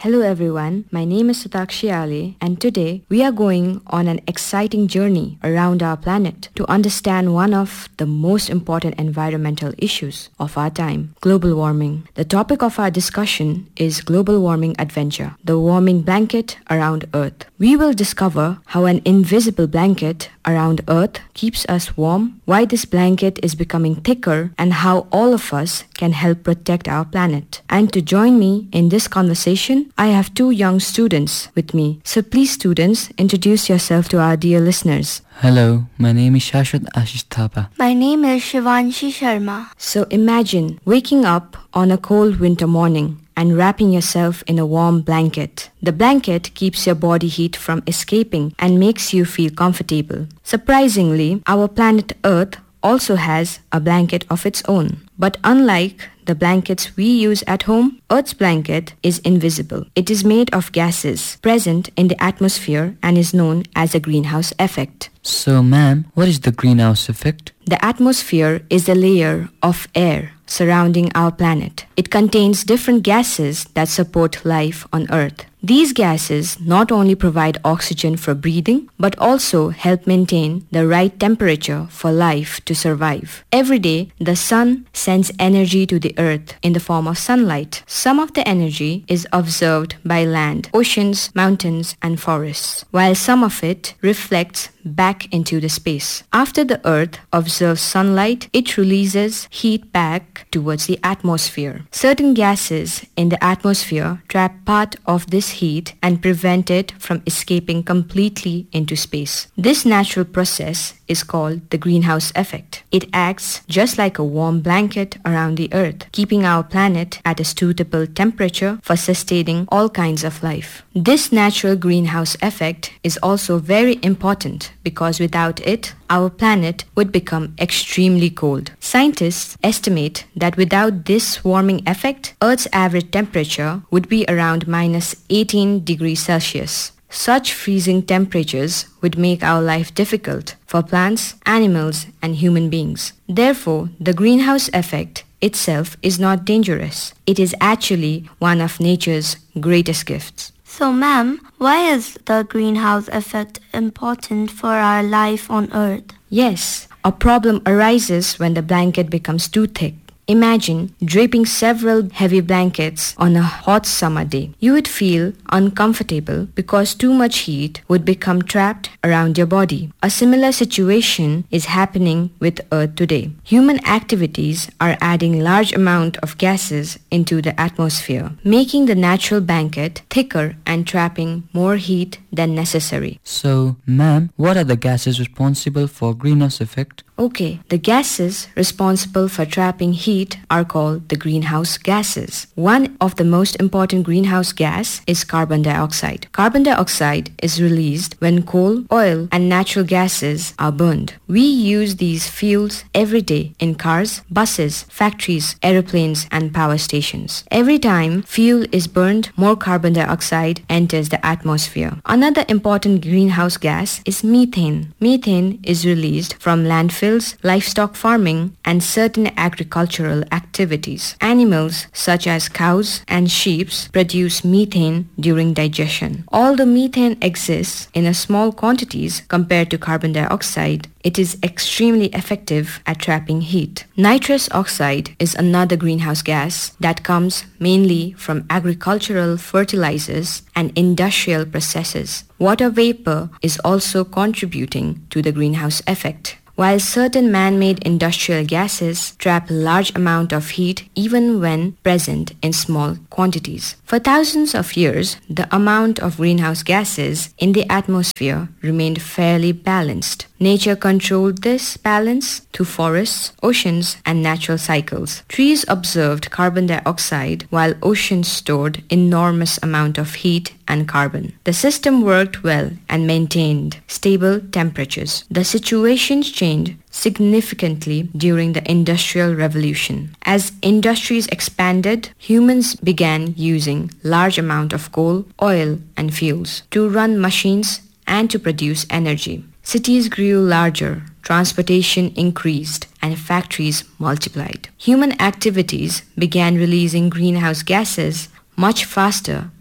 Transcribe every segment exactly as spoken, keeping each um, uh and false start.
Hello everyone, my name is Satakshi Ale and today we are going on an exciting journey around our planet to understand one of the most important environmental issues of our time, global warming. The topic of our discussion is global warming adventure, the warming blanket around Earth. We will discover how an invisible blanket around Earth keeps us warm, why this blanket is becoming thicker, and how all of us can help protect our planet. And to join me in this conversation, I have two young students with me. So please students, introduce yourself to our dear listeners. Hello, my name is Shashwat Ashish Thapa. My name is Shivanshi Sharma. So imagine waking up on a cold winter morning and wrapping yourself in a warm blanket. The blanket keeps your body heat from escaping and makes you feel comfortable. Surprisingly, our planet Earth also has a blanket of its own. But unlike the blankets we use at home, Earth's blanket is invisible. It is made of gases present in the atmosphere and is known as the greenhouse effect. So, ma'am, what is the greenhouse effect? The atmosphere is a layer of air surrounding our planet. It contains different gases that support life on Earth. These gases not only provide oxygen for breathing, but also help maintain the right temperature for life to survive. Every day, the sun sends energy to the Earth in the form of sunlight. Some of the energy is observed by land, oceans, mountains, and forests, while some of it reflects back into the space. After the Earth observes sunlight, it releases heat back towards the atmosphere. Certain gases in the atmosphere trap part of this heat and prevent it from escaping completely into space. This natural process is called the greenhouse effect. It acts just like a warm blanket around the Earth, keeping our planet at a suitable temperature for sustaining all kinds of life. This natural greenhouse effect is also very important because without it, our planet would become extremely cold. Scientists estimate that without this warming effect, Earth's average temperature would be around minus eighteen degrees Celsius. Such freezing temperatures would make our life difficult for plants, animals, and human beings. Therefore, the greenhouse effect itself is not dangerous. It is actually one of nature's greatest gifts. So, ma'am, why is the greenhouse effect important for our life on Earth? Yes, a problem arises when the blanket becomes too thick. Imagine draping several heavy blankets on a hot summer day. You would feel uncomfortable because too much heat would become trapped around your body. A similar situation is happening with Earth today. Human activities are adding large amount of gases into the atmosphere, making the natural blanket thicker and trapping more heat than necessary. So, ma'am, what are the gases responsible for greenhouse effect? Okay, the gases responsible for trapping heat are called the greenhouse gases. One of the most important greenhouse gas is carbon dioxide. Carbon dioxide is released when coal, oil, and natural gases are burned. We use these fuels every day in cars, buses, factories, aeroplanes, and power stations. Every time fuel is burned, more carbon dioxide enters the atmosphere. Another important greenhouse gas is methane. Methane is released from landfills, livestock farming, and certain agricultural activities. Animals such as cows and sheep produce methane during digestion. Although methane exists in a small quantities compared to carbon dioxide, it is extremely effective at trapping heat. Nitrous oxide is another greenhouse gas that comes mainly from agricultural fertilizers and industrial processes. Water vapor is also contributing to the greenhouse effect. While certain man-made industrial gases trap large amount of heat even when present in small quantities. For thousands of years, the amount of greenhouse gases in the atmosphere remained fairly balanced. Nature controlled this balance through forests, oceans, and natural cycles. Trees observed carbon dioxide while oceans stored enormous amount of heat and carbon. The system worked well and maintained stable temperatures. The situation changed significantly during the Industrial Revolution. As industries expanded, humans began using large amount of coal, oil, and fuels to run machines and to produce energy. Cities grew larger, transportation increased, and factories multiplied. Human activities began releasing greenhouse gases much faster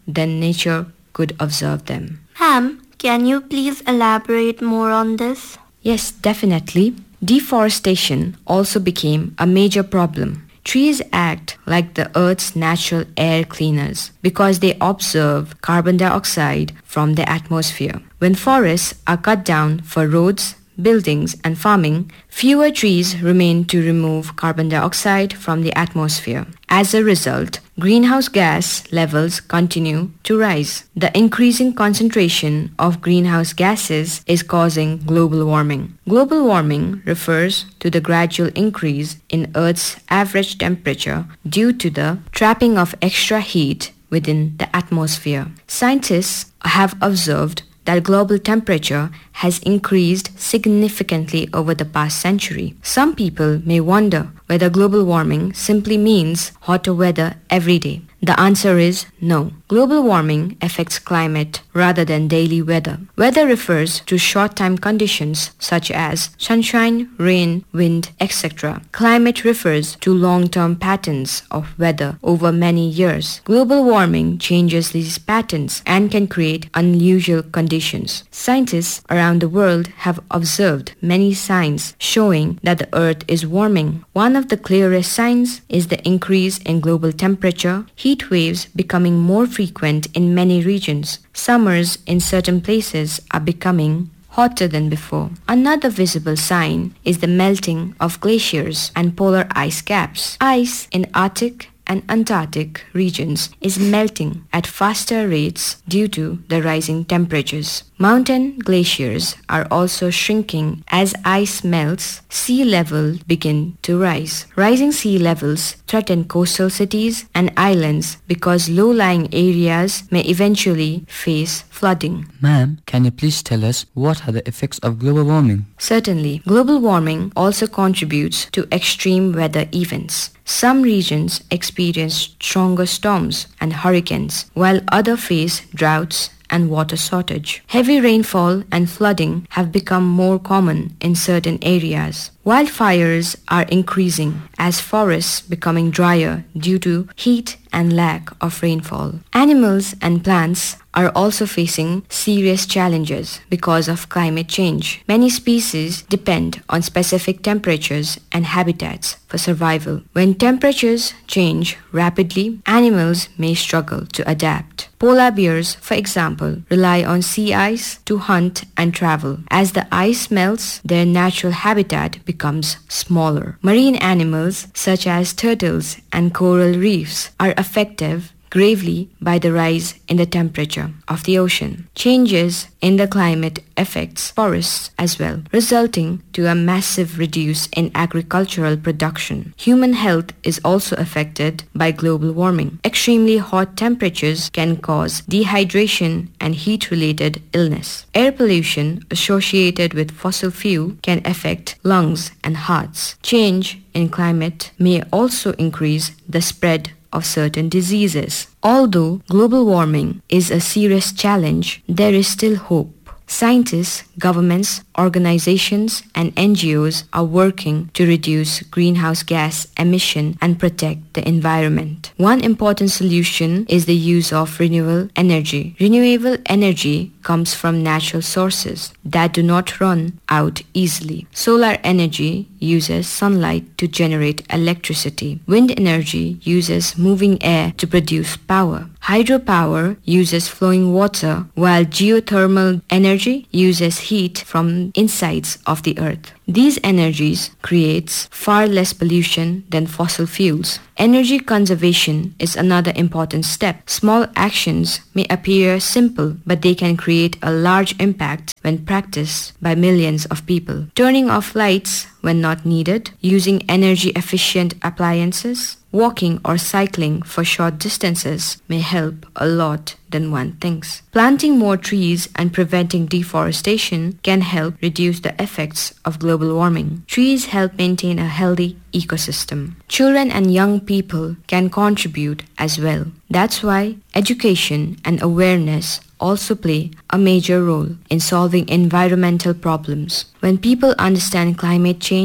than nature could observe them. Ma'am, can you please elaborate more on this? Yes, definitely. Deforestation also became a major problem. Trees act like the Earth's natural air cleaners because they absorb carbon dioxide from the atmosphere. When forests are cut down for roads, buildings and farming, fewer trees remain to remove carbon dioxide from the atmosphere. As a result, greenhouse gas levels continue to rise. The increasing concentration of greenhouse gases is causing global warming. Global warming refers to the gradual increase in Earth's average temperature due to the trapping of extra heat within the atmosphere. Scientists have observed that global temperature has increased significantly over the past century. Some people may wonder whether global warming simply means hotter weather every day. The answer is no. Global warming affects climate rather than daily weather. Weather refers to short-time conditions such as sunshine, rain, wind, et cetera. Climate refers to long-term patterns of weather over many years. Global warming changes these patterns and can create unusual conditions. Scientists around the world have observed many signs showing that the Earth is warming. One of the clearest signs is the increase in global temperature. Heat waves becoming more frequent in many regions. Summers in certain places are becoming hotter than before. Another visible sign is the melting of glaciers and polar ice caps. Ice in Arctic and Antarctic regions is melting at faster rates due to the rising temperatures. Mountain glaciers are also shrinking as ice melts. Sea level begin to rise. Rising sea levels threaten coastal cities and islands because low-lying areas may eventually face flooding. Ma'am, can you please tell us what are the effects of global warming? Certainly. Global warming also contributes to extreme weather events. Some regions experience stronger storms and hurricanes, while others face droughts and water shortage. Heavy rainfall and flooding have become more common in certain areas. Wildfires are increasing as forests becoming drier due to heat and lack of rainfall. Animals and plants are also facing serious challenges because of climate change. Many species depend on specific temperatures and habitats for survival. When temperatures change rapidly, animals may struggle to adapt. Polar bears, for example, rely on sea ice to hunt and travel. As the ice melts, their natural habitat becomes smaller. Marine animals such as turtles and coral reefs are affected gravely by the rise in the temperature of the ocean. Changes in the climate affects forests as well, resulting to a massive reduce in agricultural production. Human health is also affected by global warming. Extremely hot temperatures can cause dehydration and heat-related illness. Air pollution associated with fossil fuel can affect lungs and hearts. Change in climate may also increase the spread of certain diseases. Although global warming is a serious challenge, there is still hope. Scientists, governments, organizations, and N G Os are working to reduce greenhouse gas emission and protect the environment. One important solution is the use of renewable energy. Renewable energy comes from natural sources that do not run out easily. Solar energy uses sunlight to generate electricity. Wind energy uses moving air to produce power. Hydropower uses flowing water, while geothermal energy uses heat from insides of the earth. These energies creates far less pollution than fossil fuels. Energy conservation is another important step. Small actions may appear simple, but they can create a large impact when practiced by millions of people. Turning off lights when not needed, using energy-efficient appliances, walking or cycling for short distances may help a lot than one thinks. Planting more trees and preventing deforestation can help reduce the effects of global warming. Trees help maintain a healthy ecosystem. Children and young people can contribute as well. That's why education and awareness also play a major role in solving environmental problems. When people understand climate change,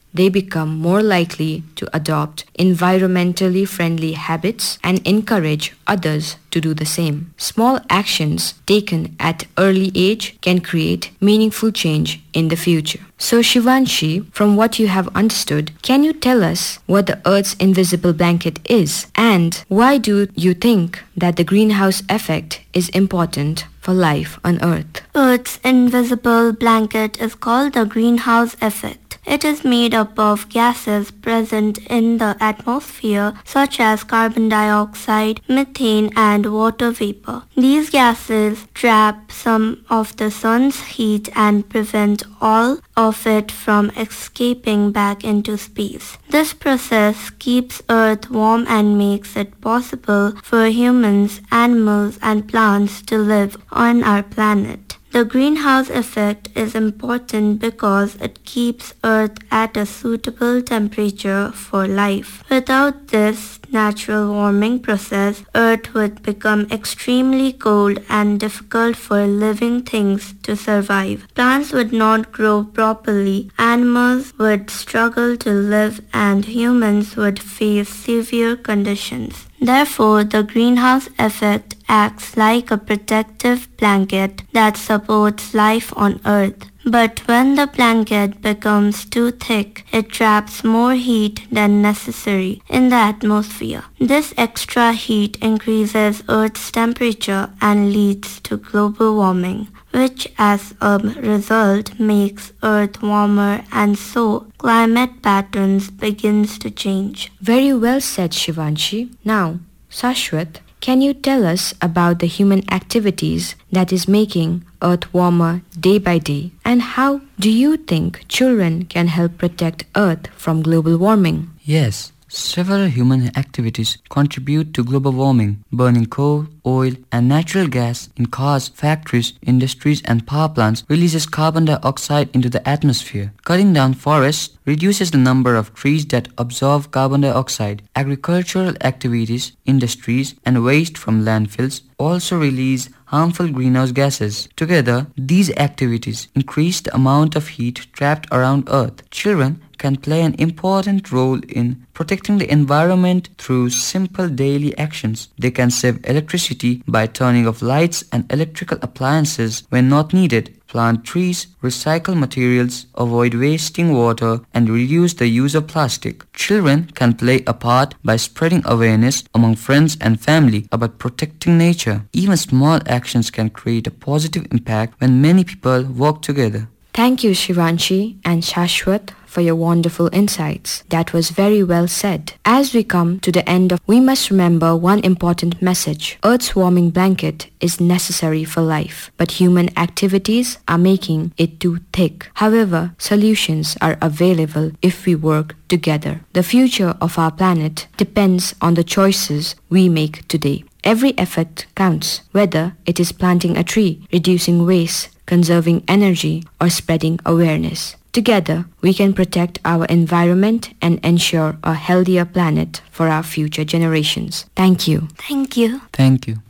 they become more likely to adopt environmentally friendly habits and encourage others to do the same. Small actions taken at early age can create meaningful change in the future. So Shivanshi, from what you have understood, can you tell us what the Earth's invisible blanket is and why do you think that the greenhouse effect is important for life on Earth? Earth's invisible blanket is called the greenhouse effect. It is made up of gases present in the atmosphere such as carbon dioxide, methane and water vapor. These gases trap some of the sun's heat and prevent all of it from escaping back into space. This process keeps Earth warm and makes it possible for humans, animals and plants to live on our planet. The greenhouse effect is important because it keeps Earth at a suitable temperature for life. Without this natural warming process, Earth would become extremely cold and difficult for living things to survive. Plants would not grow properly, animals would struggle to live, and humans would face severe conditions. Therefore, the greenhouse effect acts like a protective blanket that supports life on Earth. But when the blanket becomes too thick, it traps more heat than necessary in the atmosphere. This extra heat increases Earth's temperature and leads to global warming, which as a result makes Earth warmer, and so climate patterns begins to change. Very well said, Shivanshi. Now, Shashwat, can you tell us about the human activities that is making Earth warmer day by day, and how do you think children can help protect Earth from global warming? Yes. Several human activities contribute to global warming. Burning coal, oil, and natural gas in cars, factories, industries, and power plants releases carbon dioxide into the atmosphere. Cutting down forests reduces the number of trees that absorb carbon dioxide. Agricultural activities, industries, and waste from landfills also release harmful greenhouse gases. Together, these activities increase the amount of heat trapped around Earth. Children can play an important role in protecting the environment through simple daily actions. They can save electricity by turning off lights and electrical appliances when not needed, plant trees, recycle materials, avoid wasting water, and reduce the use of plastic. Children can play a part by spreading awareness among friends and family about protecting nature. Even small actions can create a positive impact when many people work together. Thank you, Shivanshi and Shashwat, for your wonderful insights. That was very well said. As we come to the end of, we must remember one important message. Earth's warming blanket is necessary for life, but human activities are making it too thick. However, solutions are available if we work together. The future of our planet depends on the choices we make today. Every effort counts, whether it is planting a tree, reducing waste, conserving energy, or spreading awareness. Together, we can protect our environment and ensure a healthier planet for our future generations. Thank you. Thank you. Thank you.